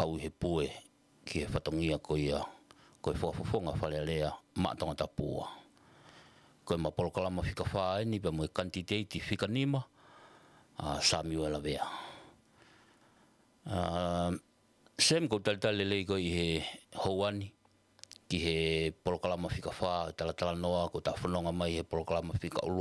kau he pue ki he whatongia ko ia ko e whafofonga whalelea maatonga tapua. Ko e mapolokalama whika whae ni pa mo e kantiteiti whika nima Samuel Avea. Sem ko talitali lei ko i he houani ki he polokalama whika whae talatala noa ko ta whanonga mai he polokalama whika